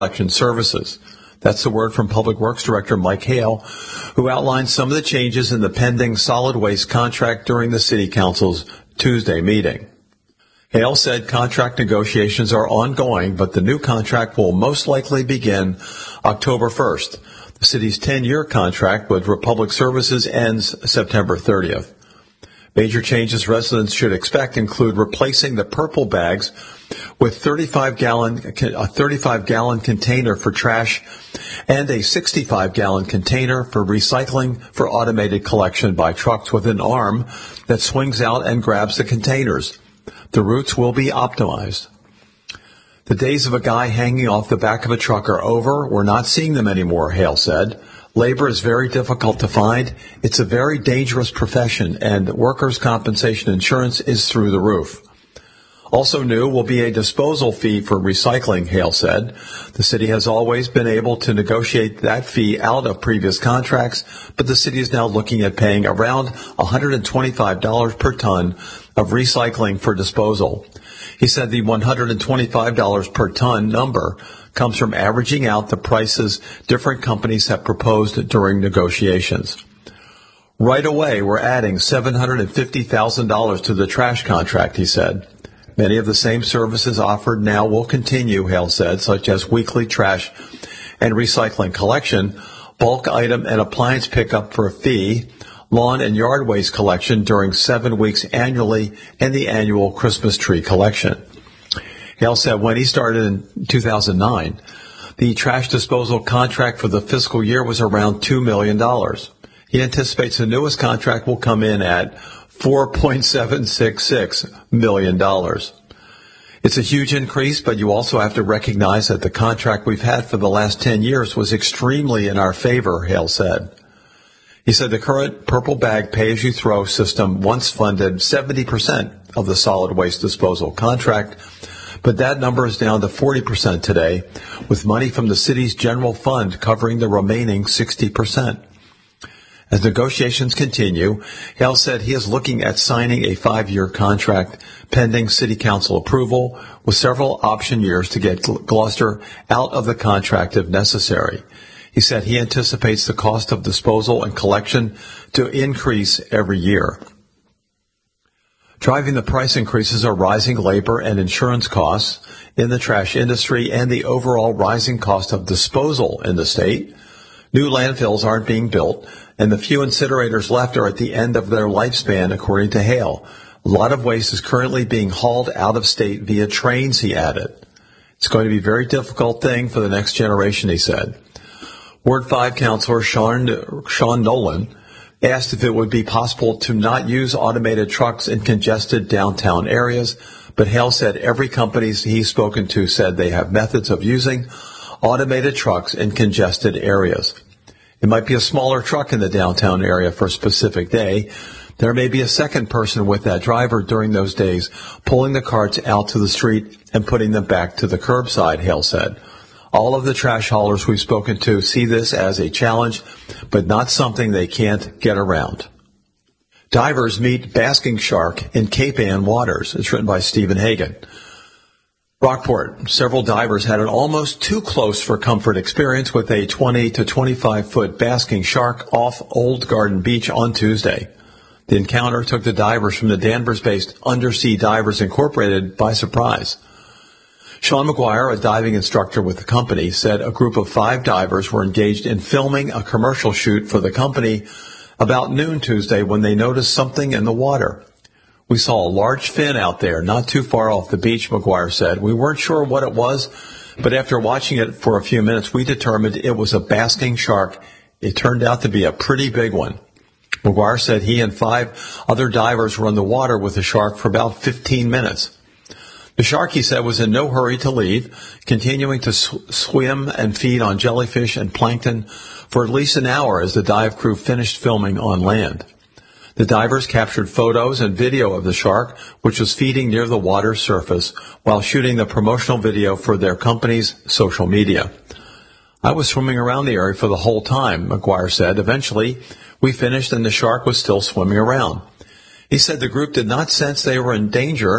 collection services. That's the word from Public Works Director Mike Hale, who outlined some of the changes in the pending solid waste contract during the City Council's Tuesday meeting. Hale said contract negotiations are ongoing, but the new contract will most likely begin October 1st. The city's 10-year contract with Republic Services ends September 30th. Major changes residents should expect include replacing the purple bags with a 35-gallon container for trash and a 65-gallon container for recycling for automated collection by trucks with an arm that swings out and grabs the containers. The routes will be optimized. The days of a guy hanging off the back of a truck are over. We're not seeing them anymore, Hale said. Labor is very difficult to find. It's a very dangerous profession, and workers' compensation insurance is through the roof. Also new will be a disposal fee for recycling, Hale said. The city has always been able to negotiate that fee out of previous contracts, but the city is now looking at paying around $125 per ton of recycling for disposal. He said the $125 per ton number comes from averaging out the prices different companies have proposed during negotiations. Right away, we're adding $750,000 to the trash contract, he said. Many of the same services offered now will continue, Hale said, such as weekly trash and recycling collection, bulk item and appliance pickup for a fee, lawn and yard waste collection during 7 weeks annually, and the annual Christmas tree collection. Hale said when he started in 2009, the trash disposal contract for the fiscal year was around $2 million. He anticipates the newest contract will come in at $4.766 million. It's a huge increase, but you also have to recognize that the contract we've had for the last 10 years was extremely in our favor, Hale said. He said the current purple bag pay-as-you-throw system once funded 70% of the solid waste disposal contract, but that number is down to 40% today, with money from the city's general fund covering the remaining 60%. As negotiations continue, Hale said he is looking at signing a 5-year contract pending City Council approval, with several option years to get Gloucester out of the contract if necessary. He said he anticipates the cost of disposal and collection to increase every year. Driving the price increases are rising labor and insurance costs in the trash industry and the overall rising cost of disposal in the state. New landfills aren't being built, and the few incinerators left are at the end of their lifespan, according to Hale. A lot of waste is currently being hauled out of state via trains, he added. It's going to be a very difficult thing for the next generation, he said. Ward 5 Councilor Sean Nolan asked if it would be possible to not use automated trucks in congested downtown areas, but Hale said every company he's spoken to said they have methods of using automated trucks in congested areas. It might be a smaller truck in the downtown area for a specific day. There may be a second person with that driver during those days, pulling the carts out to the street and putting them back to the curbside, Hale said. All of the trash haulers we've spoken to see this as a challenge, but not something they can't get around. Divers meet basking shark in Cape Ann waters. It's written by Stephen Hagan. Rockport, several divers had an almost too close for comfort experience with a 20 to 25-foot basking shark off Old Garden Beach on Tuesday. The encounter took the divers from the Danvers-based Undersea Divers Incorporated by surprise. Sean McGuire, a diving instructor with the company, said a group of 5 divers were engaged in filming a commercial shoot for the company about noon Tuesday when they noticed something in the water. We saw a large fin out there not too far off the beach, McGuire said. We weren't sure what it was, but after watching it for a few minutes, we determined it was a basking shark. It turned out to be a pretty big one. McGuire said he and 5 other divers were in the water with the shark for about 15 minutes. The shark, he said, was in no hurry to leave, continuing to swim and feed on jellyfish and plankton for at least an hour as the dive crew finished filming on land. The divers captured photos and video of the shark, which was feeding near the water's surface, while shooting the promotional video for their company's social media. I was swimming around the area for the whole time, McGuire said. Eventually, we finished and the shark was still swimming around. He said the group did not sense they were in danger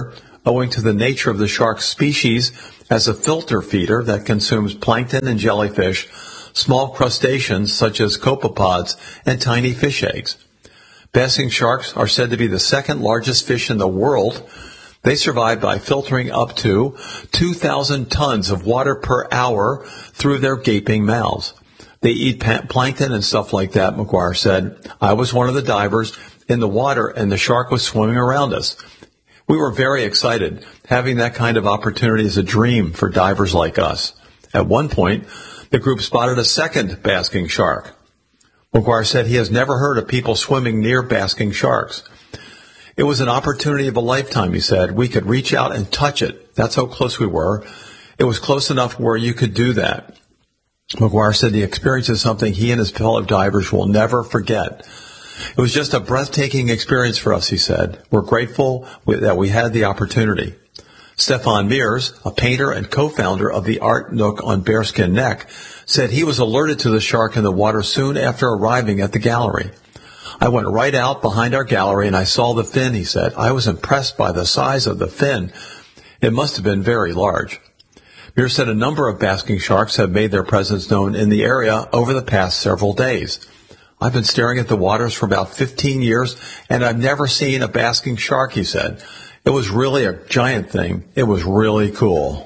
owing to the nature of the shark species as a filter feeder that consumes plankton and jellyfish, small crustaceans such as copepods, and tiny fish eggs. Basking sharks are said to be the second largest fish in the world. They survive by filtering up to 2,000 tons of water per hour through their gaping mouths. They eat plankton and stuff like that, McGuire said. I was one of the divers in the water and the shark was swimming around us. We were very excited. Having that kind of opportunity is a dream for divers like us. At one point, the group spotted a second basking shark. McGuire said he has never heard of people swimming near basking sharks. It was an opportunity of a lifetime, he said. We could reach out and touch it. That's how close we were. It was close enough where you could do that. McGuire said the experience is something he and his fellow divers will never forget. It was just a breathtaking experience for us, he said. We're grateful that we had the opportunity. Stefan Mears, a painter and co-founder of the Art Nook on Bearskin Neck, said he was alerted to the shark in the water soon after arriving at the gallery. I went right out behind our gallery and I saw the fin, he said. I was impressed by the size of the fin. It must have been very large. Mears said a number of basking sharks have made their presence known in the area over the past several days. I've been staring at the waters for about 15 years and I've never seen a basking shark, he said. It was really a giant thing. It was really cool.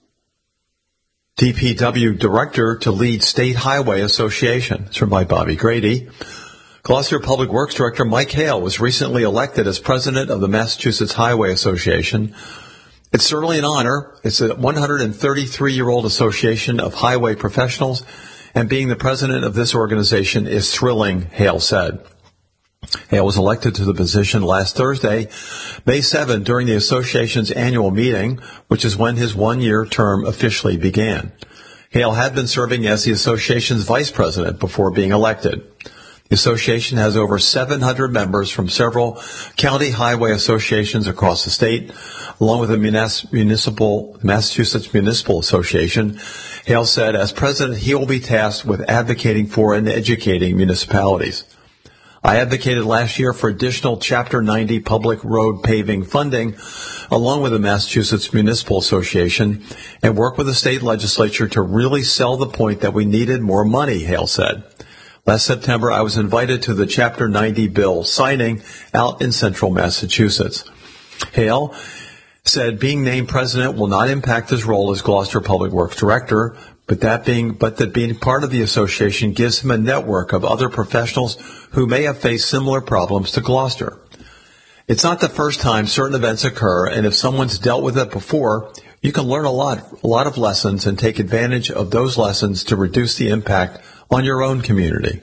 DPW Director to lead State Highway Association. It's written by Bobby Grady. Gloucester Public Works Director Mike Hale was recently elected as president of the Massachusetts Highway Association. It's certainly an honor. It's a 133-year-old association of highway professionals, and being the president of this organization is thrilling, Hale said. Hale was elected to the position last Thursday, May 7, during the association's annual meeting, which is when his one-year term officially began. Hale had been serving as the association's vice president before being elected. The association has over 700 members from several county highway associations across the state, along with the Massachusetts Municipal Association. Hale said, as president, he will be tasked with advocating for and educating municipalities. I advocated last year for additional Chapter 90 public road paving funding, along with the Massachusetts Municipal Association, and worked with the state legislature to really sell the point that we needed more money, Hale said. Last September, I was invited to the Chapter 90 bill signing out in central Massachusetts. Hale said being named president will not impact his role as Gloucester Public Works Director, but that being part of the association gives him a network of other professionals who may have faced similar problems to Gloucester. It's not the first time certain events occur, and if someone's dealt with it before, you can learn a lot of lessons and take advantage of those lessons to reduce the impact on your own community.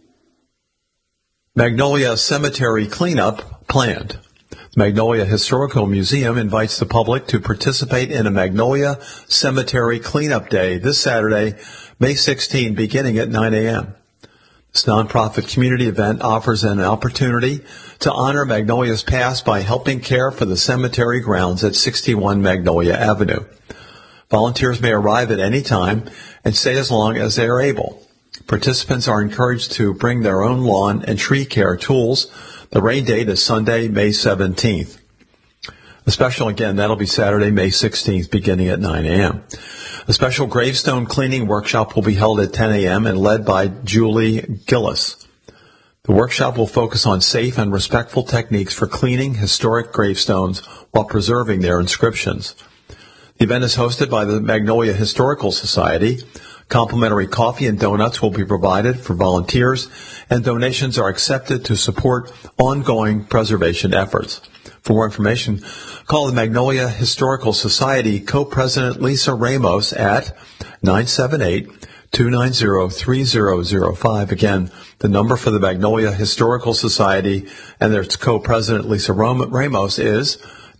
Magnolia Cemetery cleanup planned. The Magnolia Historical Museum invites the public to participate in a Magnolia Cemetery Cleanup Day this Saturday, May 16, beginning at 9 a.m. This nonprofit community event offers an opportunity to honor Magnolia's past by helping care for the cemetery grounds at 61 Magnolia Avenue. Volunteers may arrive at any time and stay as long as they are able. Participants are encouraged to bring their own lawn and tree care tools. The rain date is Sunday, May 17th. A special, again, that'll be Saturday, May 16th, beginning at 9 a.m. A special gravestone cleaning workshop will be held at 10 a.m. and led by Julie Gillis. The workshop will focus on safe and respectful techniques for cleaning historic gravestones while preserving their inscriptions. The event is hosted by the Magnolia Historical Society. Complimentary coffee and donuts will be provided for volunteers, and donations are accepted to support ongoing preservation efforts. For more information, call the Magnolia Historical Society co-president Lisa Ramos at 978-290-3005. Again, the number for the Magnolia Historical Society and their co-president Lisa Ramos is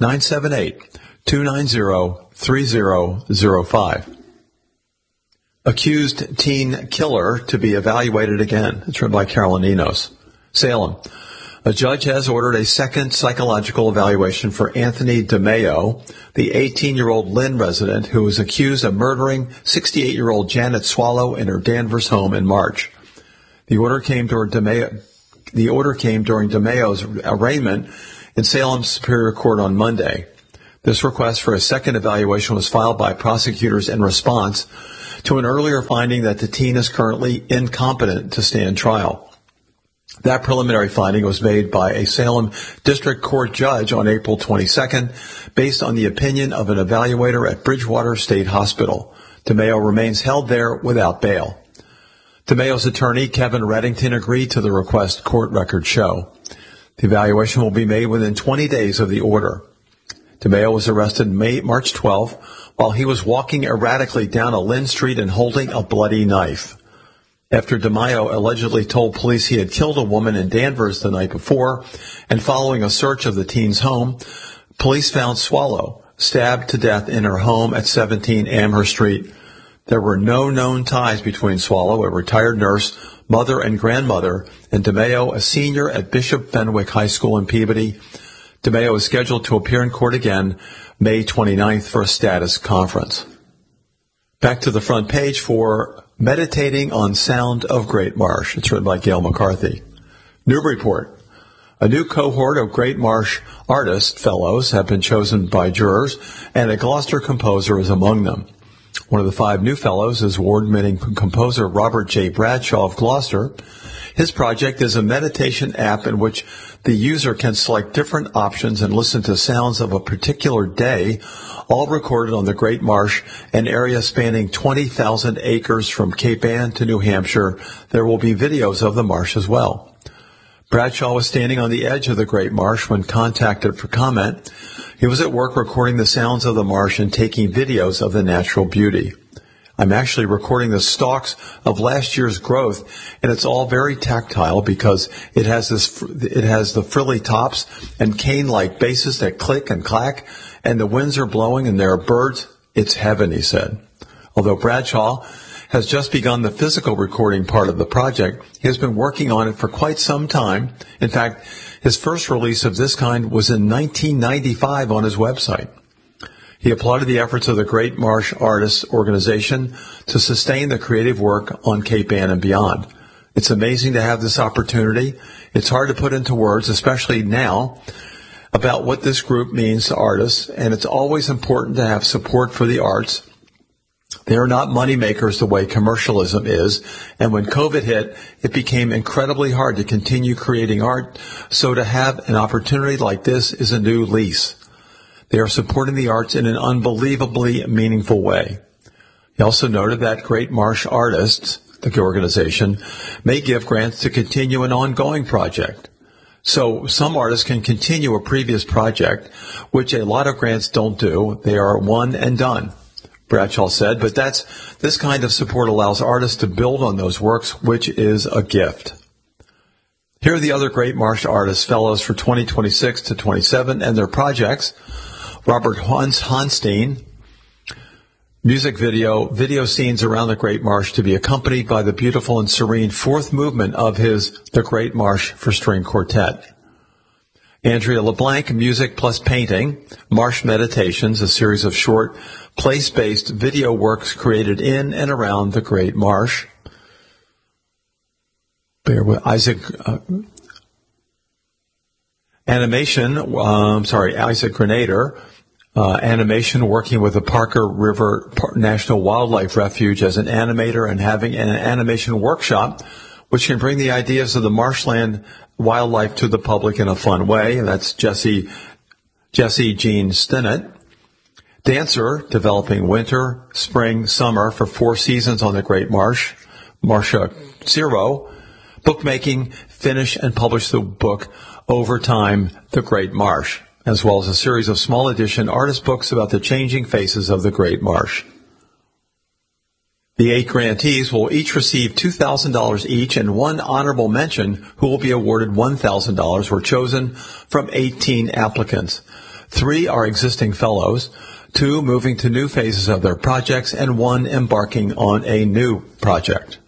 978-290-3005. Accused teen killer to be evaluated again. It's written by Carolyn Enos. Salem. A judge has ordered a second psychological evaluation for Anthony DeMeo, the 18-year-old Lynn resident who was accused of murdering 68-year-old Janet Swallow in her Danvers home in March. The order came during DeMeo's arraignment in Salem Superior Court on Monday. This request for a second evaluation was filed by prosecutors in response to an earlier finding that the teen is currently incompetent to stand trial. That preliminary finding was made by a Salem District Court judge on April 22nd, based on the opinion of an evaluator at Bridgewater State Hospital. DeMeo remains held there without bail. DeMeo's attorney, Kevin Reddington, agreed to the request, court records show. The evaluation will be made within 20 days of the order. DeMeo was arrested March 12th while he was walking erratically down a Lynn Street and holding a bloody knife. After DeMeo allegedly told police he had killed a woman in Danvers the night before, and following a search of the teen's home, police found Swallow stabbed to death in her home at 17 Amherst Street. There were no known ties between Swallow, a retired nurse, mother and grandmother, and DeMeo, a senior at Bishop Fenwick High School in Peabody. DeMeo is scheduled to appear in court again May 29th for a status conference. Back to the front page for Meditating on Sound of Great Marsh. It's written by Gail McCarthy. Newburyport. A new cohort of Great Marsh Artist Fellows have been chosen by jurors, and a Gloucester composer is among them. One of the 5 new fellows is award-winning composer Robert J. Bradshaw of Gloucester. His project is a meditation app in which the user can select different options and listen to sounds of a particular day, all recorded on the Great Marsh, an area spanning 20,000 acres from Cape Ann to New Hampshire. There will be videos of the marsh as well. Bradshaw was standing on the edge of the Great Marsh when contacted for comment. He was at work recording the sounds of the marsh and taking videos of the natural beauty. I'm actually recording the stalks of last year's growth, and it's all very tactile because it has the frilly tops and cane-like bases that click and clack, and the winds are blowing and there are birds. It's heaven, he said. Although Bradshaw has just begun the physical recording part of the project, he has been working on it for quite some time. In fact, his first release of this kind was in 1995 on his website. He applauded the efforts of the Great Marsh Artists Organization to sustain the creative work on Cape Ann and beyond. It's amazing to have this opportunity. It's hard to put into words, especially now, about what this group means to artists, and it's always important to have support for the arts. They are not money makers the way commercialism is, and when COVID hit, it became incredibly hard to continue creating art, so to have an opportunity like this is a new lease. They are supporting the arts in an unbelievably meaningful way. He also noted that Great Marsh Artists, the organization, may give grants to continue an ongoing project. So some artists can continue a previous project, which a lot of grants don't do. They are one and done, Bradshaw said, but this kind of support allows artists to build on those works, which is a gift. Here are the other Great Marsh Artists Fellows for 2026 to 27 and their projects. Robert Honstein, music video scenes around the Great Marsh to be accompanied by the beautiful and serene 4th movement of his The Great Marsh for String Quartet. Andrea LeBlanc, music plus painting, Marsh Meditations, a series of short, place-based video works created in and around the Great Marsh. Isaac Grenader, animation, working with the Parker River National Wildlife Refuge as an animator and having an animation workshop, which can bring the ideas of the marshland wildlife to the public in a fun way. And that's Jessie Jean Stinnett. Dancer, developing winter, spring, summer for 4 seasons on the Great Marsh. Marcia Ciro, bookmaking, finish and publish the book Over Time, The Great Marsh, as well as a series of small edition artist books about the changing faces of the Great Marsh. The 8 grantees will each receive $2,000 each, and 1 honorable mention who will be awarded $1,000 were chosen from 18 applicants. 3 are existing fellows, 2 moving to new phases of their projects, and 1 embarking on a new project.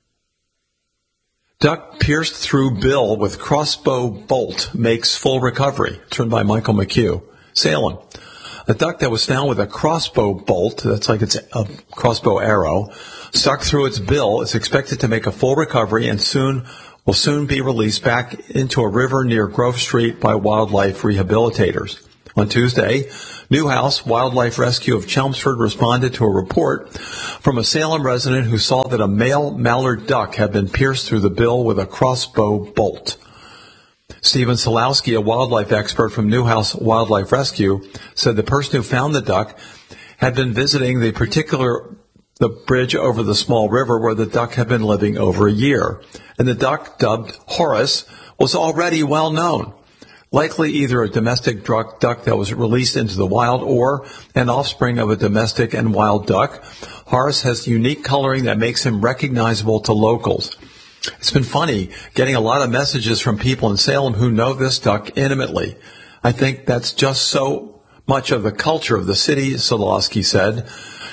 Duck pierced through bill with crossbow bolt makes full recovery. Turned by Michael McHugh. Salem. A duck that was found with a crossbow bolt, that's like it's a crossbow arrow, stuck through its bill is expected to make a full recovery and will soon be released back into a river near Grove Street by wildlife rehabilitators. On Tuesday, Newhouse Wildlife Rescue of Chelmsford responded to a report from a Salem resident who saw that a male mallard duck had been pierced through the bill with a crossbow bolt. Stephen Solowski, a wildlife expert from Newhouse Wildlife Rescue, said the person who found the duck had been visiting the bridge over the small river where the duck had been living over a year. And the duck, dubbed Horace, was already well known. Likely either a domestic duck that was released into the wild or an offspring of a domestic and wild duck. Horace has unique coloring that makes him recognizable to locals. It's been funny getting a lot of messages from people in Salem who know this duck intimately. I think that's just so much of the culture of the city, Solowski said.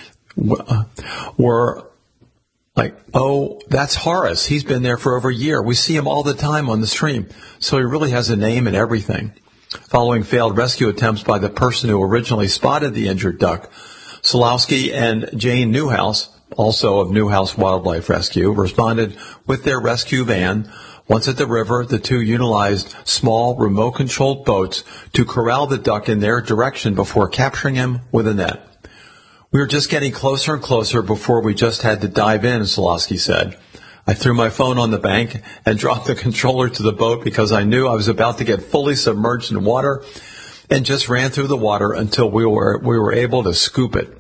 We're like, oh, that's Horace. He's been there for over a year. We see him all the time on the stream. So he really has a name and everything. Following failed rescue attempts by the person who originally spotted the injured duck, Solowski and Jane Newhouse, also of Newhouse Wildlife Rescue, responded with their rescue van. Once at the river, the two utilized small remote-controlled boats to corral the duck in their direction before capturing him with a net. We were just getting closer and closer before we just had to dive in, Solowski said. I threw my phone on the bank and dropped the controller to the boat because I knew I was about to get fully submerged in water and just ran through the water until we were able to scoop it.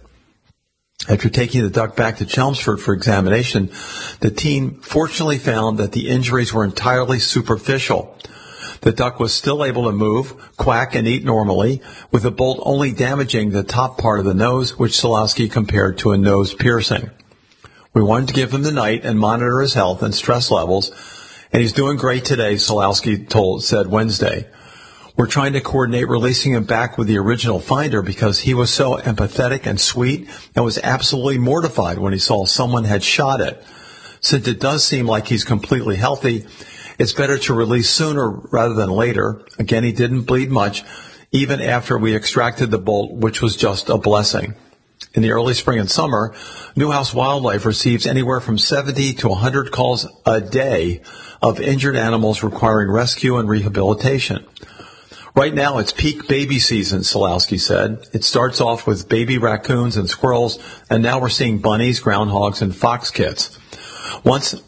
After taking the duck back to Chelmsford for examination, the team fortunately found that the injuries were entirely superficial. The duck was still able to move, quack, and eat normally, with the bolt only damaging the top part of the nose, which Solowski compared to a nose piercing. We wanted to give him the night and monitor his health and stress levels, and he's doing great today, Solowski said Wednesday. We're trying to coordinate releasing him back with the original finder because he was so empathetic and sweet and was absolutely mortified when he saw someone had shot it. Since it does seem like he's completely healthy, it's better to release sooner rather than later. Again, he didn't bleed much, even after we extracted the bolt, which was just a blessing. In the early spring and summer, Newhouse Wildlife receives anywhere from 70 to 100 calls a day of injured animals requiring rescue and rehabilitation. Right now, it's peak baby season, Solowski said. It starts off with baby raccoons and squirrels, and now we're seeing bunnies, groundhogs, and fox kits. Once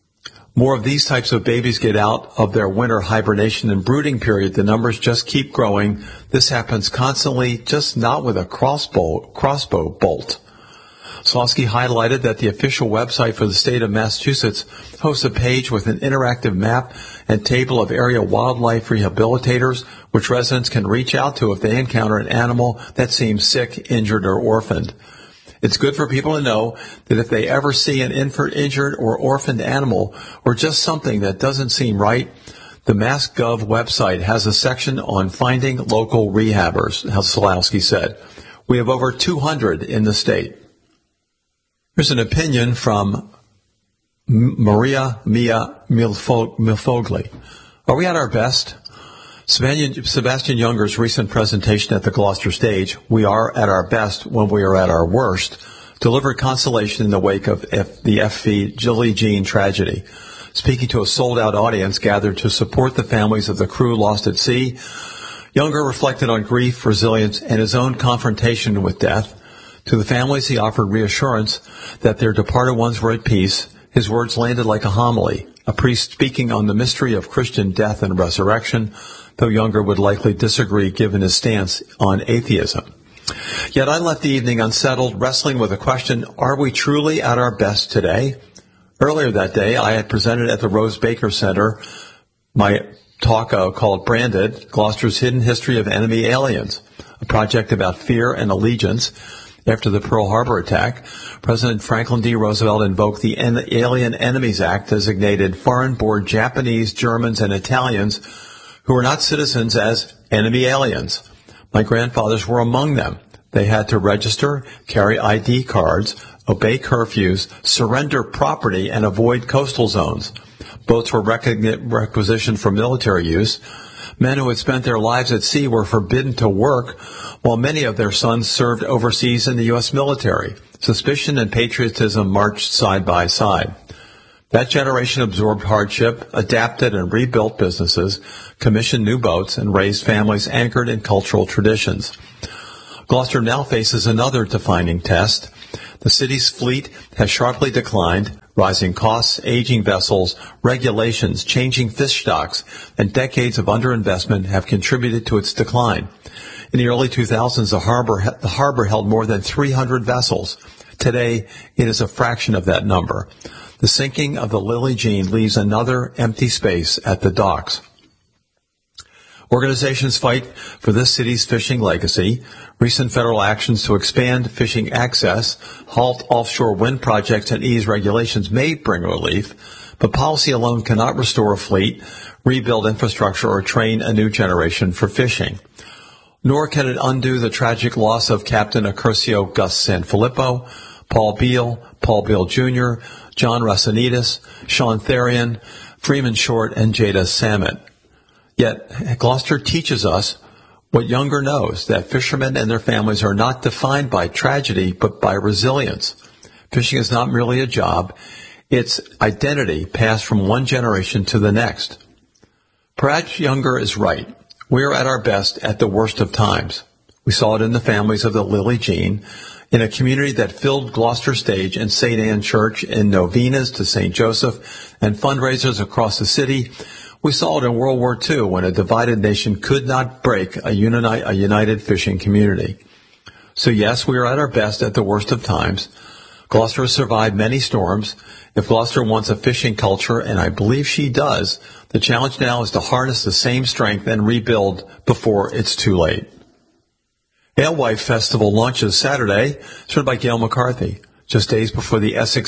more of these types of babies get out of their winter hibernation and brooding period, the numbers just keep growing. This happens constantly, just not with a crossbow bolt. Solowski highlighted that the official website for the state of Massachusetts hosts a page with an interactive map and table of area wildlife rehabilitators, which residents can reach out to if they encounter an animal that seems sick, injured, or orphaned. It's good for people to know that if they ever see an injured or orphaned animal or just something that doesn't seem right, the MassGov website has a section on finding local rehabbers, Solowski said. We have over 200 in the state. Here's an opinion from Maria Mia Milfogli. Are we at our best? Sebastian Junger's recent presentation at the Gloucester stage, We Are at Our Best When We Are at Our Worst, delivered consolation in the wake of the FV Billie Jean tragedy. Speaking to a sold-out audience gathered to support the families of the crew lost at sea, Junger reflected on grief, resilience, and his own confrontation with death. To the families, he offered reassurance that their departed ones were at peace. His words landed like a homily, a priest speaking on the mystery of Christian death and resurrection, though Junger would likely disagree given his stance on atheism. Yet I left the evening unsettled, wrestling with the question, are we truly at our best today? Earlier that day, I had presented at the Rose Baker Center my talk called Branded, Gloucester's Hidden History of Enemy Aliens, a project about fear and allegiance. After the Pearl Harbor attack, President Franklin D. Roosevelt invoked the Alien Enemies Act, designated foreign-born Japanese, Germans, and Italians who were not citizens as enemy aliens. My grandfathers were among them. They had to register, carry ID cards, obey curfews, surrender property, and avoid coastal zones. Boats were requisitioned for military use. Men who had spent their lives at sea were forbidden to work, while many of their sons served overseas in the U.S. military. Suspicion and patriotism marched side by side. That generation absorbed hardship, adapted and rebuilt businesses, commissioned new boats, and raised families anchored in cultural traditions. Gloucester now faces another defining test. The city's fleet has sharply declined. Rising costs, aging vessels, regulations, changing fish stocks, and decades of underinvestment have contributed to its decline. In the early 2000s, the harbor held more than 300 vessels. Today, it is a fraction of that number. The sinking of the Lily Jean leaves another empty space at the docks. Organizations fight for this city's fishing legacy. Recent federal actions to expand fishing access, halt offshore wind projects, and ease regulations may bring relief, but policy alone cannot restore a fleet, rebuild infrastructure, or train a new generation for fishing. Nor can it undo the tragic loss of Captain Accurcio Gus Sanfilippo, Paul Beal Jr., John Rassanides, Sean Therian, Freeman Short, and Jada Samet. Yet, Gloucester teaches us what Younger knows, that fishermen and their families are not defined by tragedy, but by resilience. Fishing is not merely a job. It's identity passed from one generation to the next. Perhaps Younger is right. We are at our best at the worst of times. We saw it in the families of the Lily Jean, in a community that filled Gloucester Stage and St. Anne Church, in novenas to St. Joseph, and fundraisers across the city. We saw it in World War II when a divided nation could not break a united fishing community. So yes, we are at our best at the worst of times. Gloucester has survived many storms. If Gloucester wants a fishing culture, and I believe she does, the challenge now is to harness the same strength and rebuild before it's too late. Alewife Festival launches Saturday, started by Gail McCarthy, just days before the Essex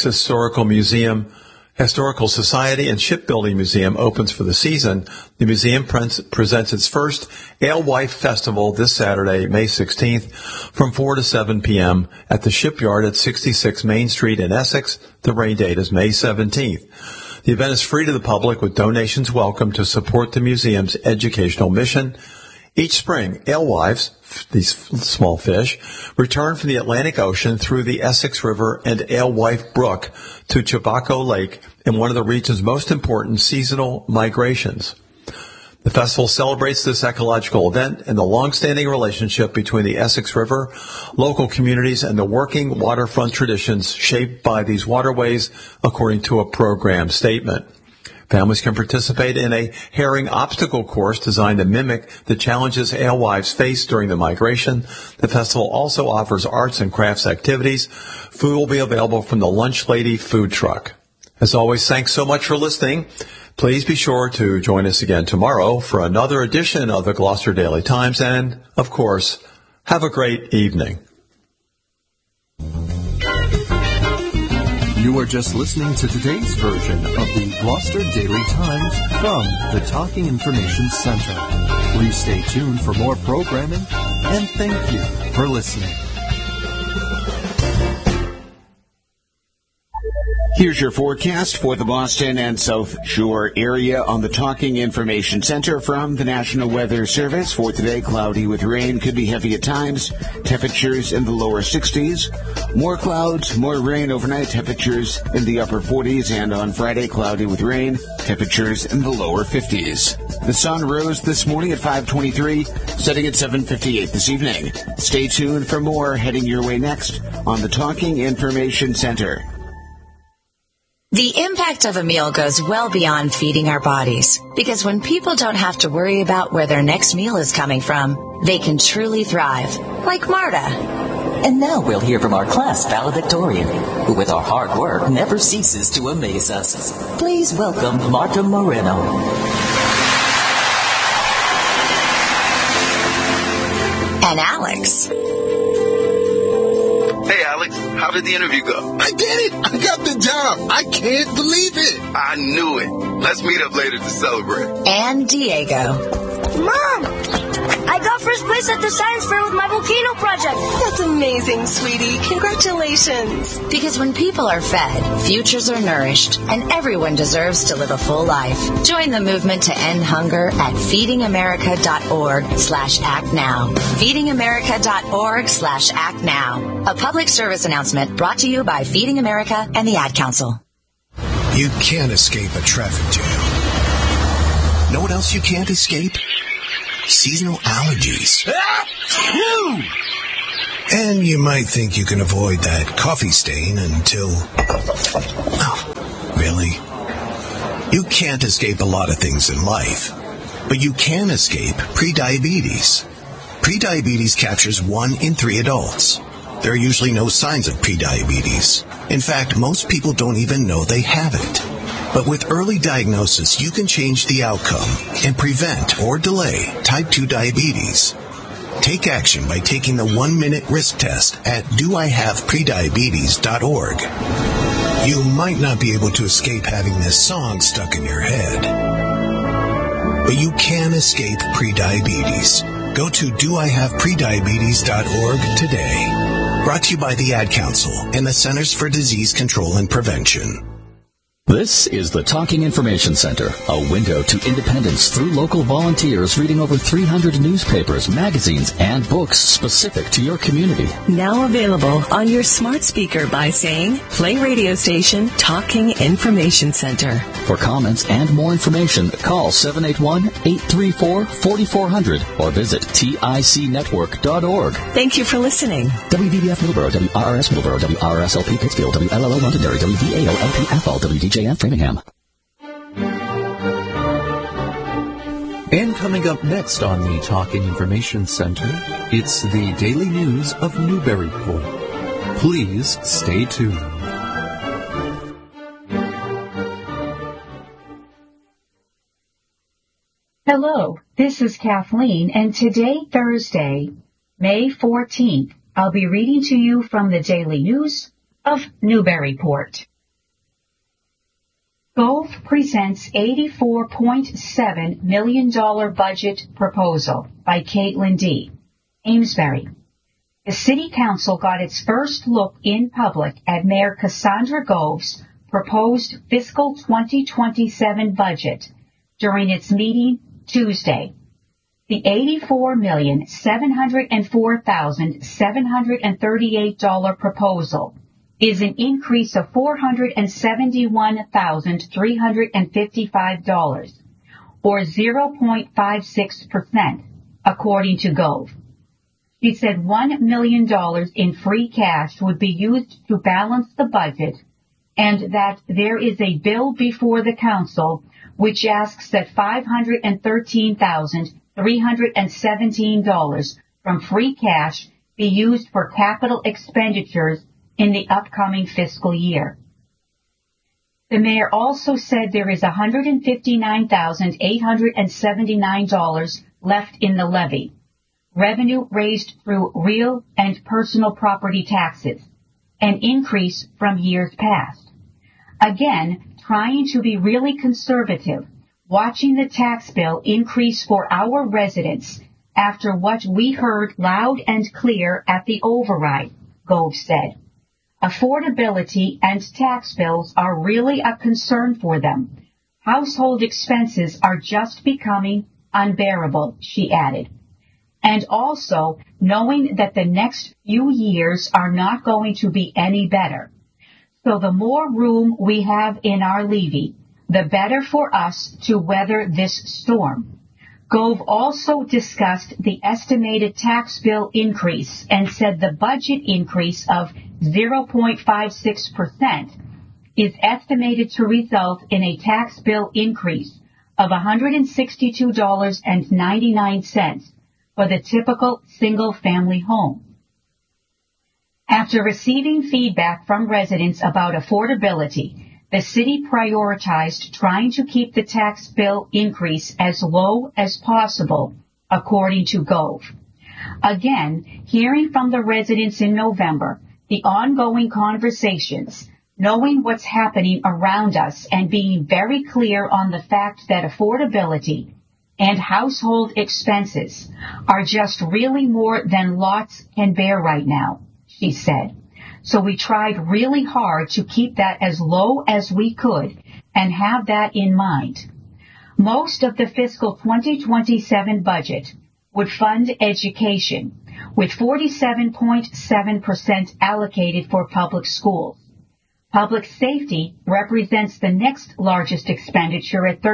Historical Society and Shipbuilding Museum opens for the season. The museum presents its first Alewife Festival this Saturday, May 16th, from 4 to 7 p.m. at the Shipyard at 66 Main Street in Essex. The rain date is May 17th. The event is free to the public with donations welcome to support the museum's educational mission. Each spring, alewives, these small fish, return from the Atlantic Ocean through the Essex River and Alewife Brook to Chabaco Lake in one of the region's most important seasonal migrations. The festival celebrates this ecological event and the long-standing relationship between the Essex River, local communities, and the working waterfront traditions shaped by these waterways, according to a program statement. Families can participate in a herring obstacle course designed to mimic the challenges alewives face during the migration. The festival also offers arts and crafts activities. Food will be available from the Lunch Lady food truck. As always, thanks so much for listening. Please be sure to join us again tomorrow for another edition of the Gloucester Daily Times. And, of course, have a great evening. You are just listening to today's version of the Gloucester Daily Times from the Talking Information Center. Please stay tuned for more programming, and thank you for listening. Here's your forecast for the Boston and South Shore area on the Talking Information Center from the National Weather Service. For today, cloudy with rain, could be heavy at times. Temperatures in the lower 60s. More clouds, more rain overnight. Temperatures in the upper 40s. And on Friday, cloudy with rain. Temperatures in the lower 50s. The sun rose this morning at 5:23, setting at 7:58 this evening. Stay tuned for more heading your way next on the Talking Information Center. The impact of a meal goes well beyond feeding our bodies, because when people don't have to worry about where their next meal is coming from, they can truly thrive, like Marta. And now we'll hear from our class valedictorian, who with our hard work never ceases to amaze us. Please welcome Marta Moreno. And Alex. Hey, Alex, how did the interview go? I did it! I got the job! I can't believe it! I knew it. Let's meet up later to celebrate. And Diego. Mom! I got first place at the science fair with my volcano project. That's amazing, sweetie. Congratulations. Because when people are fed, futures are nourished, and everyone deserves to live a full life. Join the movement to end hunger at feedingamerica.org/actnow. feedingamerica.org/actnow. A public service announcement brought to you by Feeding America and the Ad Council. You can't escape a traffic jam. Know what else you can't escape? Seasonal allergies. And you might think you can avoid that coffee stain until... Oh, really? You can't escape a lot of things in life, but you can escape prediabetes. Prediabetes captures 1 in 3 adults. There are usually no signs of prediabetes. In fact, most people don't even know they have it. But with early diagnosis, you can change the outcome and prevent or delay type 2 diabetes. Take action by taking the 1-minute risk test at doihaveprediabetes.org. You might not be able to escape having this song stuck in your head, but you can escape prediabetes. Go to doihaveprediabetes.org today. Brought to you by the Ad Council and the Centers for Disease Control and Prevention. This is the Talking Information Center, a window to independence through local volunteers reading over 300 newspapers, magazines, and books specific to your community. Now available on your smart speaker by saying, play radio station Talking Information Center. For comments and more information, call 781-834-4400 or visit ticnetwork.org. Thank you for listening. WVBF Middleborough, WRRS Middleborough, WRSLP Pittsfield, WLLO Londonderry, WDAO-LPFL, WDJF Framingham. And coming up next on the Talking Information Center, it's the daily news of Newburyport. Please stay tuned. Hello, this is Kathleen, and today, Thursday, May 14th, I'll be reading to you from the daily news of Newburyport. Gove presents $84.7 million budget proposal by Caitlin D. Amesbury. The City Council got its first look in public at Mayor Cassandra Gove's proposed fiscal 2027 budget during its meeting Tuesday. The $84,704,738 proposal is an increase of $471,355, or 0.56%, according to Gove. She said $1 million in free cash would be used to balance the budget, and that there is a bill before the council which asks that $513,317 from free cash be used for capital expenditures in the upcoming fiscal year. The mayor also said there is $159,879 left in the levy, revenue raised through real and personal property taxes, an increase from years past. Again, trying to be really conservative, watching the tax bill increase for our residents after what we heard loud and clear at the override, Gove said. Affordability and tax bills are really a concern for them. Household expenses are just becoming unbearable, she added. And also, knowing that the next few years are not going to be any better. So the more room we have in our levy, the better for us to weather this storm. Gove also discussed the estimated tax bill increase and said the budget increase of 0.56% is estimated to result in a tax bill increase of $162.99 for the typical single-family home. After receiving feedback from residents about affordability, the city prioritized trying to keep the tax bill increase as low as possible, according to Gove. Again, hearing from the residents in November, the ongoing conversations, knowing what's happening around us, and being very clear on the fact that affordability and household expenses are just really more than lots can bear right now, she said. So we tried really hard to keep that as low as we could and have that in mind. Most of the fiscal 2027 budget would fund education, with 47.7% allocated for public schools. Public safety represents the next largest expenditure at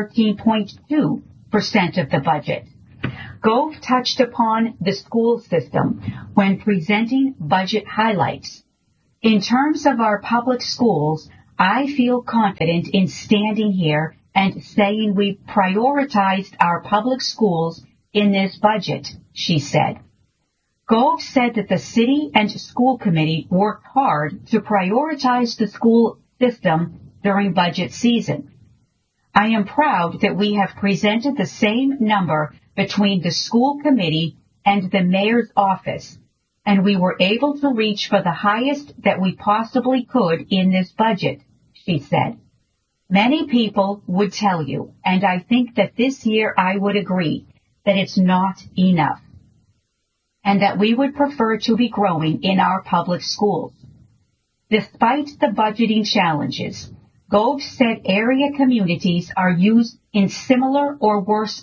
13.2% of the budget. Gove touched upon the school system when presenting budget highlights. In terms of our public schools, I feel confident in standing here and saying we prioritized our public schools in this budget, she said. Gove said that the city and school committee worked hard to prioritize the school system during budget season. I am proud that we have presented the same number between the school committee and the mayor's office, and we were able to reach for the highest that we possibly could in this budget, she said. Many people would tell you, and I think that this year I would agree, that it's not enough, and that we would prefer to be growing in our public schools. Despite the budgeting challenges, Gove said area communities are used in similar or worse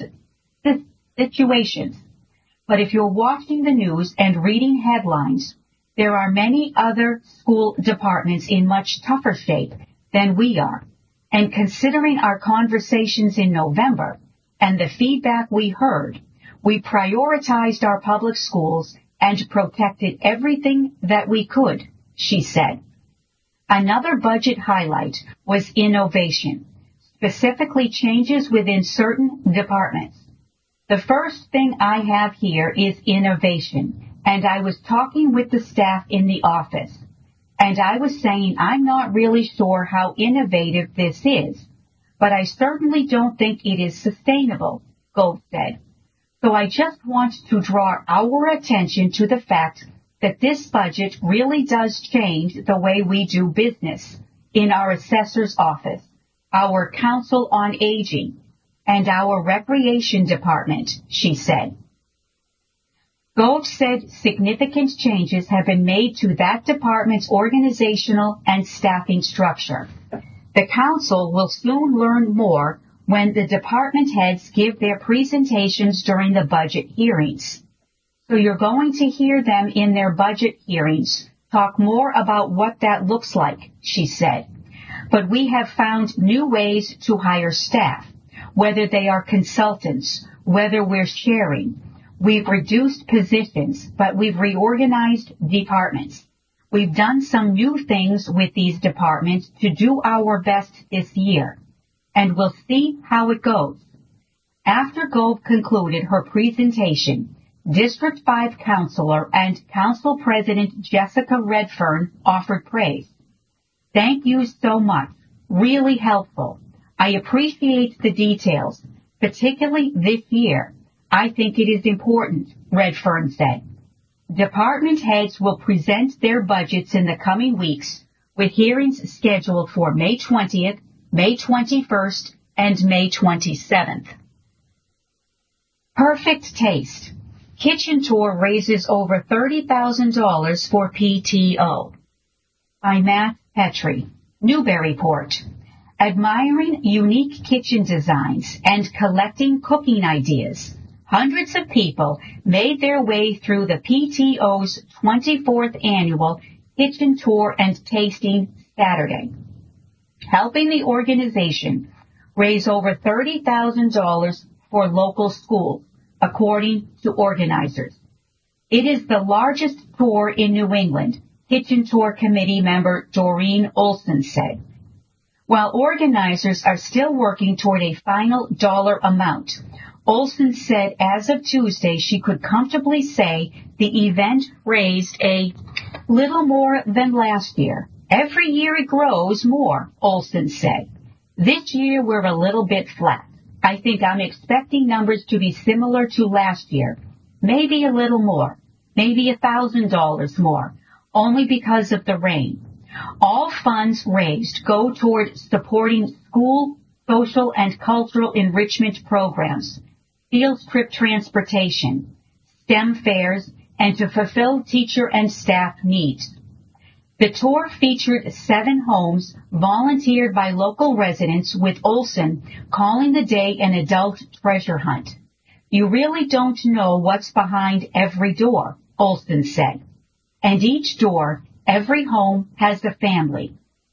situations. But if you're watching the news and reading headlines, there are many other school departments in much tougher shape than we are. And considering our conversations in November and the feedback we heard, we prioritized our public schools and protected everything that we could, she said. Another budget highlight was innovation, specifically changes within certain departments. The first thing I have here is innovation, and I was talking with the staff in the office, and I was saying I'm not really sure how innovative this is, but I certainly don't think it is sustainable, Gove said. So I just want to draw our attention to the fact that this budget really does change the way we do business in our assessor's office, our council on aging, and our recreation department, she said. Gove said significant changes have been made to that department's organizational and staffing structure. The council will soon learn more when the department heads give their presentations during the budget hearings. So you're going to hear them in their budget hearings talk more about what that looks like, she said. But we have found new ways to hire staff, whether they are consultants, whether we're sharing. We've reduced positions, but we've reorganized departments. We've done some new things with these departments to do our best this year, and we'll see how it goes. After Gove concluded her presentation, District 5 Councilor and Council President Jessica Redfern offered praise. Thank you so much. Really helpful. I appreciate the details, particularly this year. I think it is important, Redfern said. Department heads will present their budgets in the coming weeks, with hearings scheduled for May 20th, May 21st, and May 27th. Perfect taste. Kitchen tour raises over $30,000 for PTO. By Matt Petrie, Newburyport. Admiring unique kitchen designs and collecting cooking ideas, hundreds of people made their way through the PTO's 24th annual Kitchen Tour and Tasting Saturday, helping the organization raise over $30,000 for local schools, according to organizers. It is the largest tour in New England, Kitchen Tour Committee member Doreen Olson said. While organizers are still working toward a final dollar amount, Olson said as of Tuesday she could comfortably say the event raised a little more than last year. Every year it grows more, Olson said. This year we're a little bit flat. I think I'm expecting numbers to be similar to last year. Maybe a little more. Maybe $1,000 more. Only because of the rain. All funds raised go toward supporting school, social, and cultural enrichment programs, field trip transportation, STEM fairs, and to fulfill teacher and staff needs. The tour featured 7 homes volunteered by local residents, with Olson calling the day an adult treasure hunt. You really don't know what's behind every door, Olson said. And each door, every home has a family.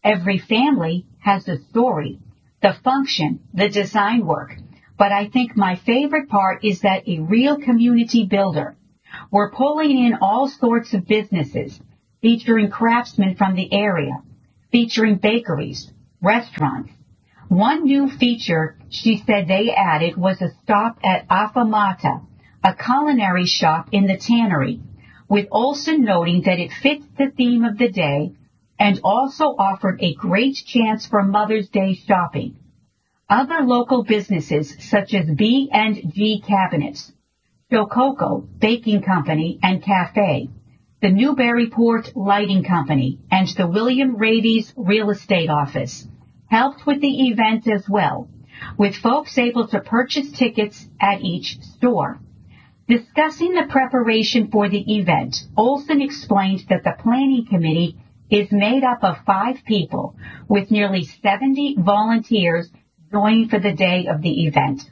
Every family has a story, the function, the design work. But I think my favorite part is that a real community builder. We're pulling in all sorts of businesses, featuring craftsmen from the area, featuring bakeries, restaurants. One new feature she said they added was a stop at Affamata, a culinary shop in the tannery, with Olson noting that it fits the theme of the day and also offered a great chance for Mother's Day shopping. Other local businesses such as B&G Cabinets, Shococo Baking Company and Cafe, the Newburyport Lighting Company, and the William Rady's Real Estate Office helped with the event as well, with folks able to purchase tickets at each store. Discussing the preparation for the event, Olson explained that the planning committee is made up of 5 people, with nearly 70 volunteers joining for the day of the event.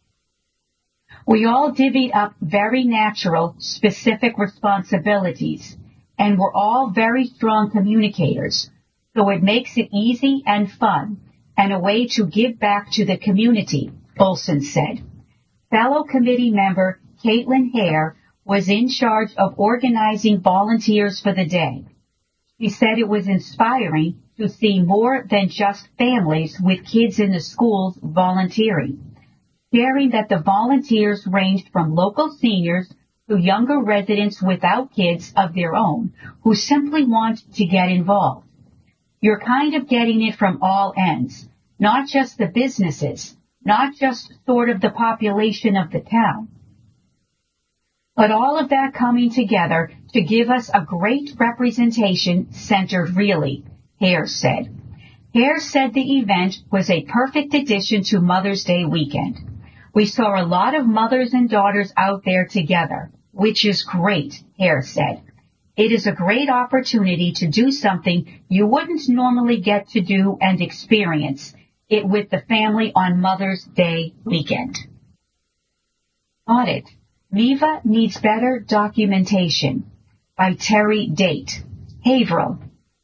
We all divvied up very natural, specific responsibilities, and we're all very strong communicators, so it makes it easy and fun, and a way to give back to the community, Olson said. Fellow committee member Caitlin Hare was in charge of organizing volunteers for the day. She said it was inspiring to see more than just families with kids in the schools volunteering, sharing that the volunteers ranged from local seniors to younger residents without kids of their own who simply want to get involved. You're kind of getting it from all ends, not just the businesses, not just sort of the population of the town, but all of that coming together to give us a great representation centered really, Hare said. Hare said the event was a perfect addition to Mother's Day weekend. We saw a lot of mothers and daughters out there together, which is great, Hare said. It is a great opportunity to do something you wouldn't normally get to do and experience it with the family on Mother's Day weekend. Audit. MEVA needs better documentation by Terry Date. Haverhill.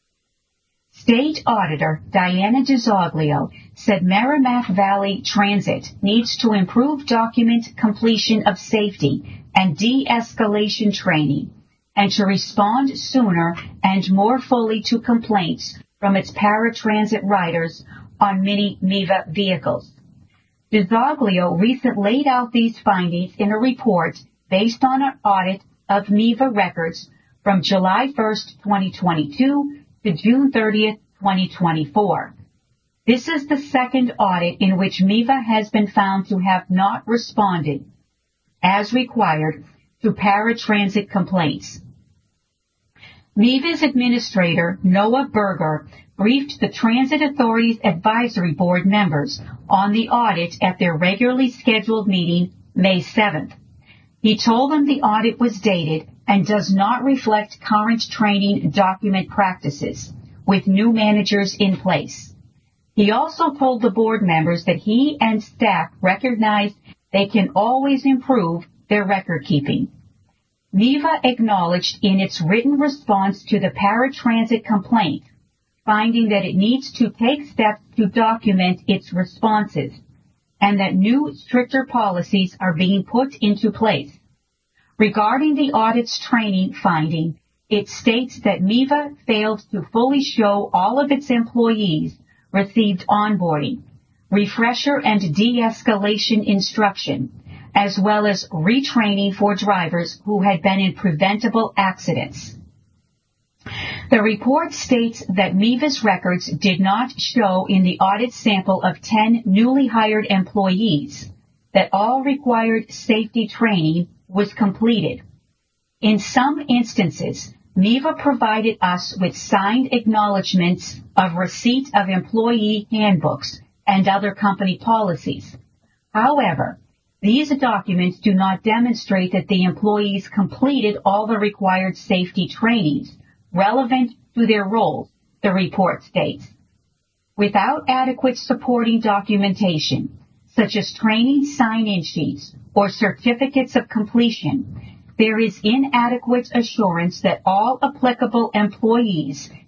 State Auditor Diana DiZoglio said Merrimack Valley Transit needs to improve document completion of safety and de-escalation training and to respond sooner and more fully to complaints from its paratransit riders on mini MEVA vehicles. DiZoglio recently laid out these findings in a report based on an audit of MEVA records from July 1st, 2022 to June 30th, 2024. This is the second audit in which MEVA has been found to have not responded, as required, to paratransit complaints. MEVA's administrator, Noah Berger, briefed the Transit Authority's Advisory Board members on the audit at their regularly scheduled meeting May 7th. He told them the audit was dated and does not reflect current training document practices, with new managers in place. He also told the board members that he and staff recognized they can always improve their record keeping. MEVA acknowledged in its written response to the paratransit complaint, finding that it needs to take steps to document its responses, and that new, stricter policies are being put into place. Regarding the audit's training finding, it states that MEVA failed to fully show all of its employees received onboarding, refresher and de-escalation instruction, as well as retraining for drivers who had been in preventable accidents. The report states that MEVA's records did not show in the audit sample of 10 newly hired employees that all required safety training was completed. In some instances, MEVA provided us with signed acknowledgments of receipt of employee handbooks and other company policies. However, these documents do not demonstrate that the employees completed all the required safety trainings relevant to their roles, the report states. Without adequate supporting documentation, such as training sign-in sheets or certificates of completion, there is inadequate assurance that all applicable employees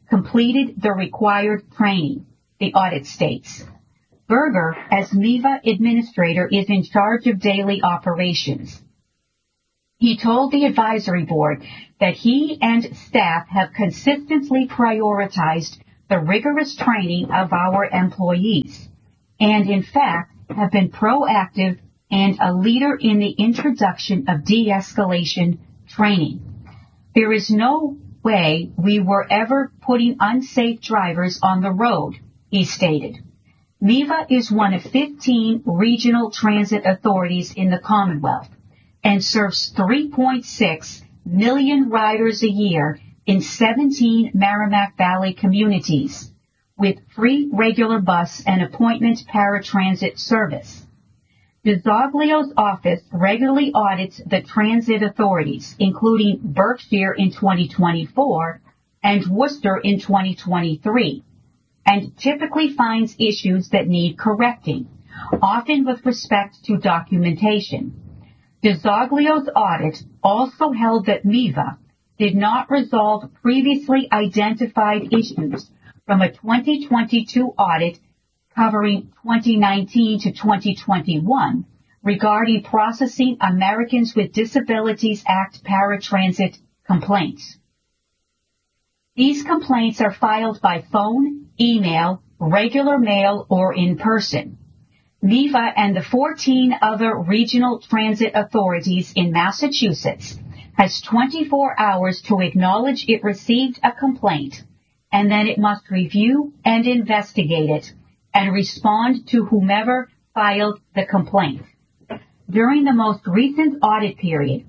completed the required training, the audit states. Berger, as MEVA administrator, is in charge of daily operations. He told the advisory board that he and staff have consistently prioritized the rigorous training of our employees and, in fact, have been proactive and a leader in the introduction of de-escalation training. There is no way we were ever putting unsafe drivers on the road, he stated. MEVA is one of 15 regional transit authorities in the Commonwealth and serves 3.6 million riders a year in 17 Merrimack Valley communities with free regular bus and appointment paratransit service. DiZoglio's office regularly audits the transit authorities, including Berkshire in 2024 and Worcester in 2023, and typically finds issues that need correcting, often with respect to documentation. DiZoglio's audit also held that MEVA did not resolve previously identified issues from a 2022 audit covering 2019 to 2021 regarding processing Americans with Disabilities Act paratransit complaints. These complaints are filed by phone, email, regular mail, or in person. MEVA and the 14 other regional transit authorities in Massachusetts has 24 hours to acknowledge it received a complaint, and then it must review and investigate it and respond to whomever filed the complaint. During the most recent audit period,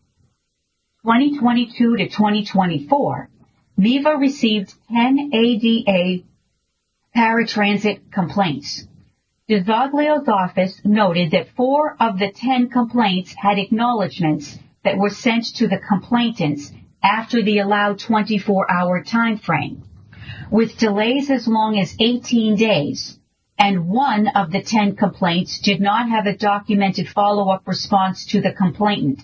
2022 to 2024, MEVA received 10 ADA paratransit complaints. DiZoglio's office noted that 4 of the 10 complaints had acknowledgments that were sent to the complainants after the allowed 24-hour time frame, with delays as long as 18 days, and 1 of the 10 complaints did not have a documented follow-up response to the complainant.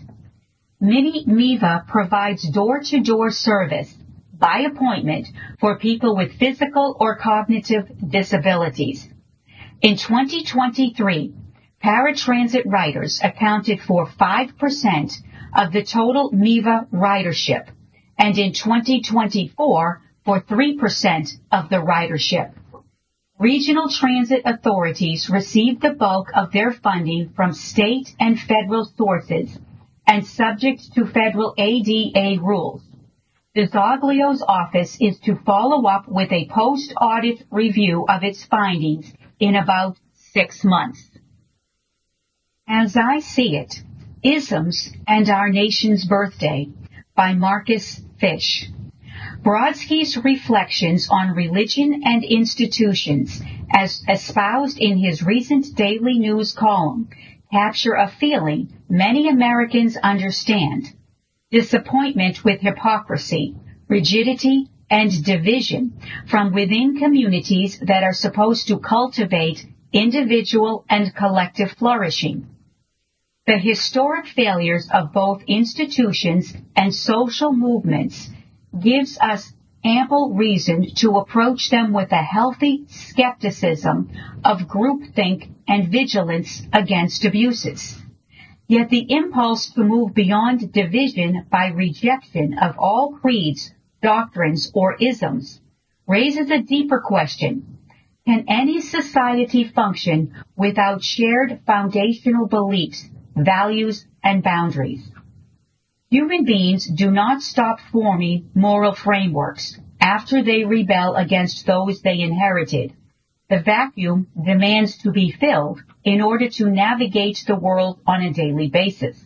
MEVA provides door-to-door service by appointment for people with physical or cognitive disabilities. In 2023, paratransit riders accounted for 5% of the total MEVA ridership, and in 2024, for 3% of the ridership. Regional transit authorities receive the bulk of their funding from state and federal sources and subject to federal ADA rules. DiZoglio's office is to follow up with a post-audit review of its findings in about 6 months. As I See It, Isms and Our Nation's Birthday by Marcus Fish. Brodsky's reflections on religion and institutions, as espoused in his recent Daily News column, capture a feeling many Americans understand: disappointment with hypocrisy, rigidity, and division from within communities that are supposed to cultivate individual and collective flourishing. The historic failures of both institutions and social movements gives us ample reason to approach them with a healthy skepticism of groupthink and vigilance against abuses. Yet the impulse to move beyond division by rejection of all creeds, doctrines, or isms raises a deeper question. Can any society function without shared foundational beliefs, values, and boundaries? Human beings do not stop forming moral frameworks after they rebel against those they inherited. The vacuum demands to be filled in order to navigate the world on a daily basis.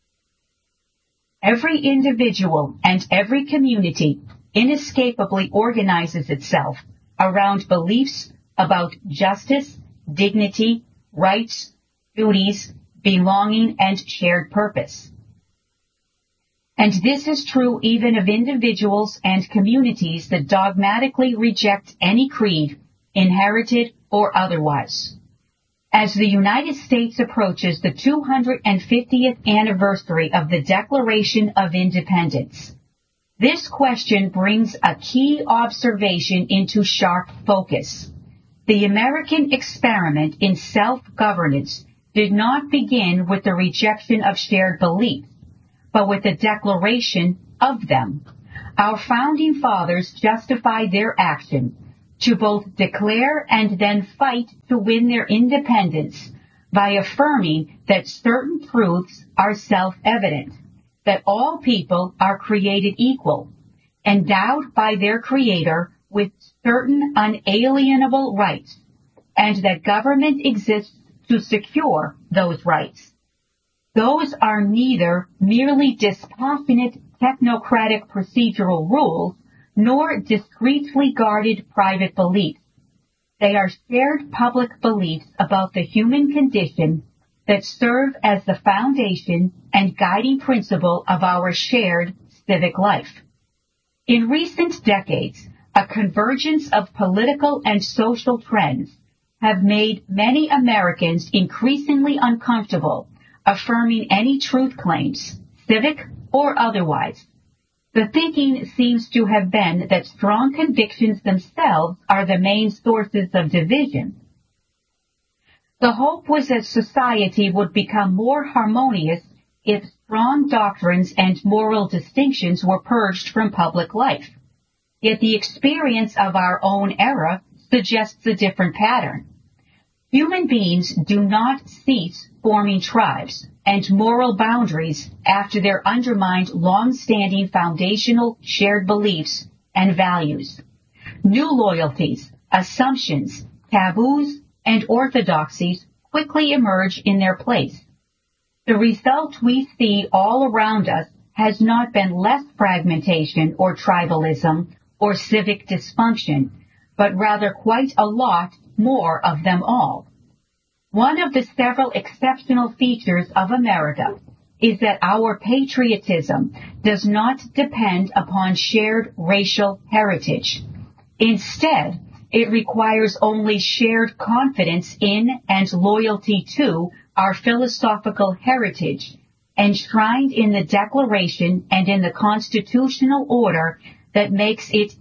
Every individual and every community inescapably organizes itself around beliefs about justice, dignity, rights, duties, belonging, and shared purpose. And this is true even of individuals and communities that dogmatically reject any creed, inherited or otherwise. As the United States approaches the 250th anniversary of the Declaration of Independence, This question brings a key observation into sharp focus. The American experiment in self-governance did not begin with the rejection of shared beliefs, but with the declaration of them. Our founding fathers justified their action to both declare and then fight to win their independence by affirming that certain truths are self-evident, that all people are created equal, endowed by their Creator with certain unalienable rights, and that government exists to secure those rights. Those are neither merely dispassionate technocratic procedural rules nor discreetly guarded private beliefs. They are shared public beliefs about the human condition that serve as the foundation and guiding principle of our shared civic life. In recent decades, a convergence of political and social trends have made many Americans increasingly uncomfortable affirming any truth claims, civic or otherwise. The thinking seems to have been that strong convictions themselves are the main sources of division. The hope was that society would become more harmonious if strong doctrines and moral distinctions were purged from public life. Yet the experience of our own era suggests a different pattern. Human beings do not cease forming tribes and moral boundaries after they're undermined long-standing foundational shared beliefs and values. New loyalties, assumptions, taboos, and orthodoxies quickly emerge in their place. The result we see all around us has not been less fragmentation or tribalism or civic dysfunction, but rather quite a lot more of them all. One of the several exceptional features of America is that our patriotism does not depend upon shared racial heritage. Instead, it requires only shared confidence in and loyalty to our philosophical heritage, enshrined in the Declaration and in the constitutional order that makes its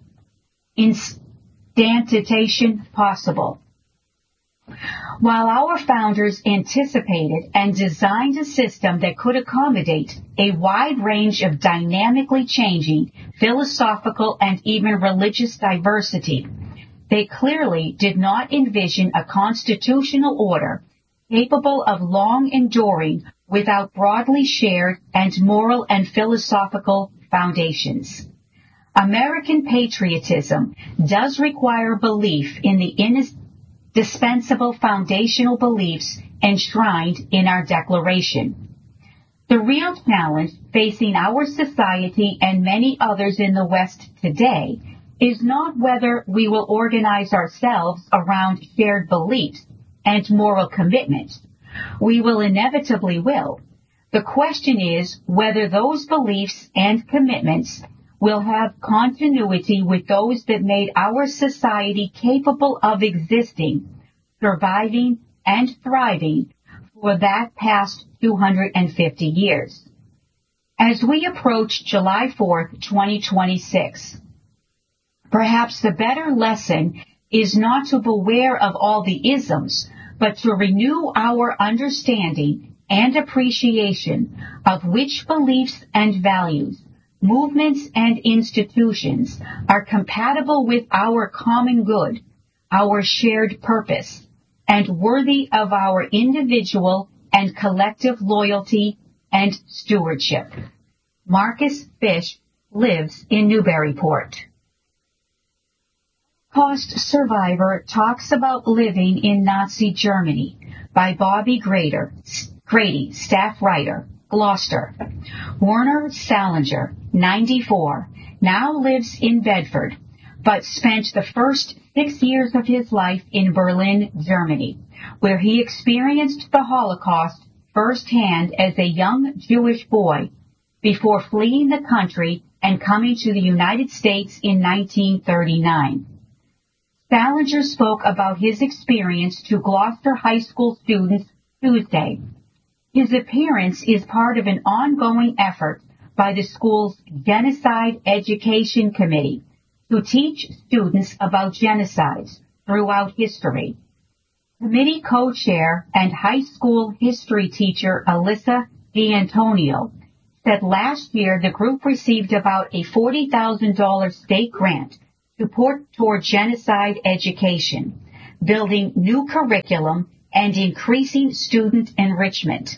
instantiation possible. While our founders anticipated and designed a system that could accommodate a wide range of dynamically changing philosophical and even religious diversity, they clearly did not envision a constitutional order capable of long enduring without broadly shared and moral and philosophical foundations. American patriotism does require belief in the indispensable foundational beliefs enshrined in our Declaration. The real challenge facing our society and many others in the West today is not whether we will organize ourselves around shared beliefs and moral commitments. We will inevitably will. The question is whether those beliefs and commitments will have continuity with those that made our society capable of existing, surviving, and thriving for that past 250 years. As we approach July 4th, 2026, perhaps the better lesson is not to beware of all the isms, but to renew our understanding and appreciation of which beliefs and values, movements and institutions are compatible with our common good, our shared purpose, and worthy of our individual and collective loyalty and stewardship. Marcus Fish lives in Newburyport. Holocaust Survivor Talks About Living in Nazi Germany by Bobby Grady, staff writer, Gloucester. Werner Salinger, 94, now lives in Bedford, but spent the first 6 years of his life in Berlin, Germany, where he experienced the Holocaust firsthand as a young Jewish boy before fleeing the country and coming to the United States in 1939. Salinger spoke about his experience to Gloucester High School students Tuesday. His appearance is part of an ongoing effort by the school's Genocide Education Committee to teach students about genocides throughout history. Committee co-chair and high school history teacher Alyssa D'Antonio said last year the group received about a $40,000 state grant to put toward genocide education, building new curriculum, and increasing student enrichment.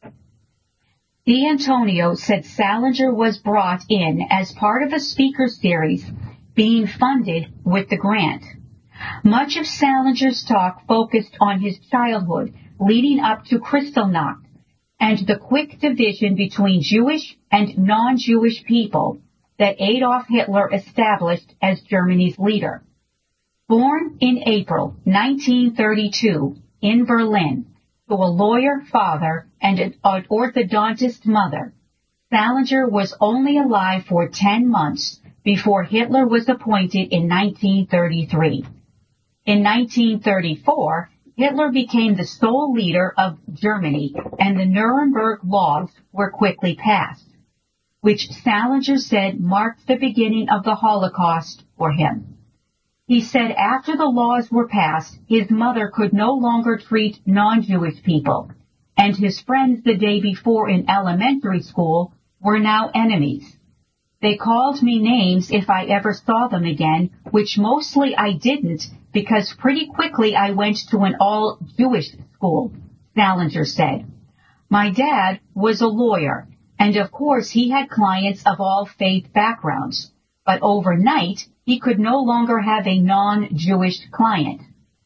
D'Antonio said Salinger was brought in as part of a speaker series being funded with the grant. Much of Salinger's talk focused on his childhood leading up to Kristallnacht and the quick division between Jewish and non-Jewish people that Adolf Hitler established as Germany's leader. Born in April 1932 in Berlin to a lawyer father and an orthodontist mother, Salinger was only alive for 10 months before Hitler was appointed in 1933. In 1934, Hitler became the sole leader of Germany, and the Nuremberg laws were quickly passed, which Salinger said marked the beginning of the Holocaust for him. He said after the laws were passed, his mother could no longer treat non-Jewish people, and his friends the day before in elementary school were now enemies. They called me names if I ever saw them again, which mostly I didn't, because pretty quickly I went to an all-Jewish school, Salinger said. My dad was a lawyer, and of course he had clients of all faith backgrounds, but overnight he could no longer have a non-Jewish client.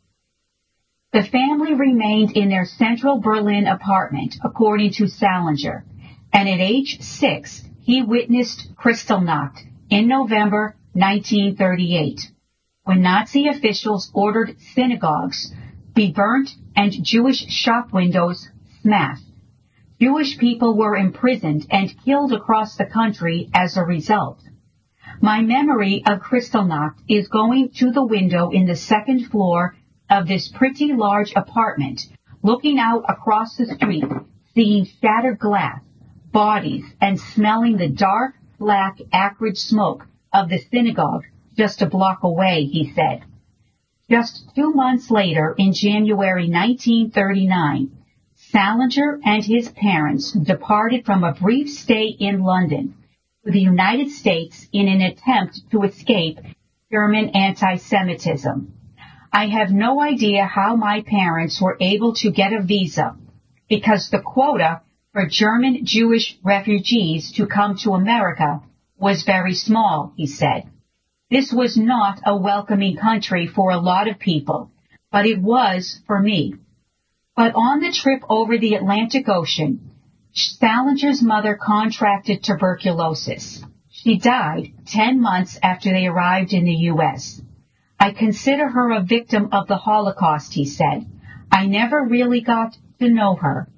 The family remained in their central Berlin apartment, according to Salinger, and at age 6, he witnessed Kristallnacht in November 1938, when Nazi officials ordered synagogues be burnt and Jewish shop windows smashed. Jewish people were imprisoned and killed across the country as a result. My memory of Kristallnacht is going to the window in the second floor of this pretty large apartment, looking out across the street, seeing shattered glass, bodies, and smelling the dark, black, acrid smoke of the synagogue just a block away, he said. Just 2 months later, in January 1939, Salinger and his parents departed from a brief stay in London to the United States in an attempt to escape German anti-Semitism. I have no idea how my parents were able to get a visa, because the quota for German Jewish refugees to come to America was very small, he said. This was not a welcoming country for a lot of people, but it was for me. But on the trip over the Atlantic Ocean, Salinger's mother contracted tuberculosis. She died 10 months after they arrived in the U.S. I consider her a victim of the Holocaust, he said. I never really got to know her.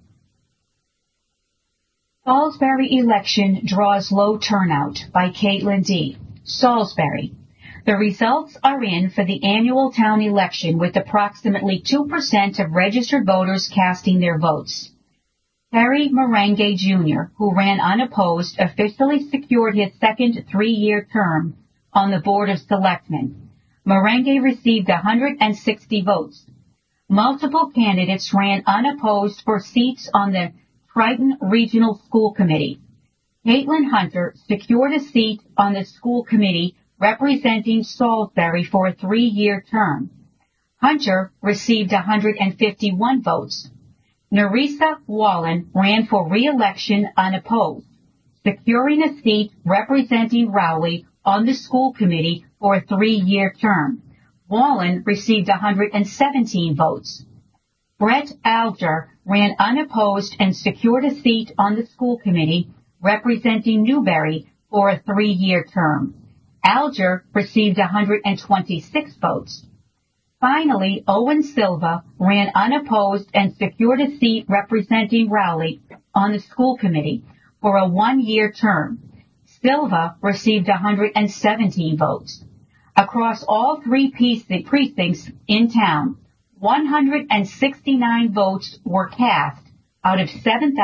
Salisbury election draws low turnout by Caitlin D. Salisbury. The results are in for the annual town election with approximately 2% of registered voters casting their votes. Terry Marenge Jr., who ran unopposed, officially secured his second 3-year term on the Board of Selectmen. Marenge received 160 votes. Multiple candidates ran unopposed for seats on the Triton Regional School Committee. Caitlin Hunter secured a seat on the school committee representing Salisbury for a 3-year term. Hunter received 151 votes. Nerissa Wallen ran for re-election unopposed, securing a seat representing Rowley on the school committee for a 3-year term. Wallen received 117 votes. Brett Alger ran unopposed and secured a seat on the school committee representing Newbury for a 3-year term. Alger received 126 votes. Finally, Owen Silva ran unopposed and secured a seat representing Rowley on the school committee for a 1-year term. Silva received 117 votes. Across all 3 precincts in town, 169 votes were cast out of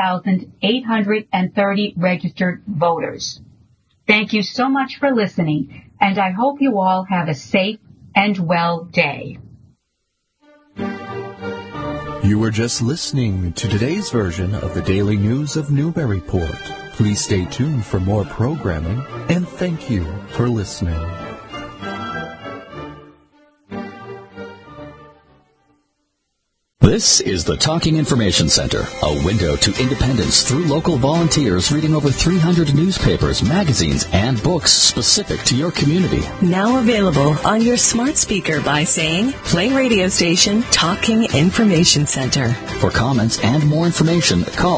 7,830 registered voters. Thank you so much for listening, and I hope you all have a safe and well day. You were just listening to today's version of the Daily News of Newburyport. Please stay tuned for more programming, and thank you for listening. This is the Talking Information Center, a window to independence through local volunteers reading over 300 newspapers, magazines, and books specific to your community. Now available on your smart speaker by saying, play radio station Talking Information Center. For comments and more information, call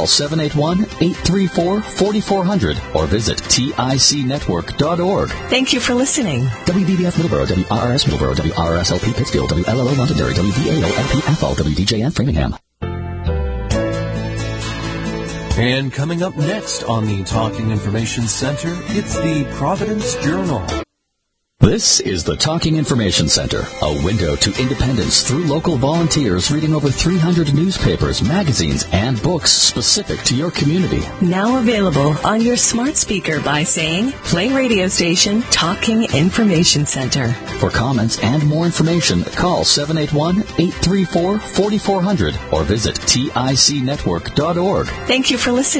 781-834-4400 or visit ticnetwork.org. Thank you for listening. WDBF Middleborough, WRRS Middleborough, WRSLP Pittsfield, WLLO Londonderry, WVAO-LP Athol, WDJN Framingham. And coming up next on the Talking Information Center, it's the Providence Journal. This is the Talking Information Center, a window to independence through local volunteers reading over 300 newspapers, magazines, and books specific to your community. Now available on your smart speaker by saying, play radio station Talking Information Center. For comments and more information, call 781-834-4400 or visit ticnetwork.org. Thank you for listening.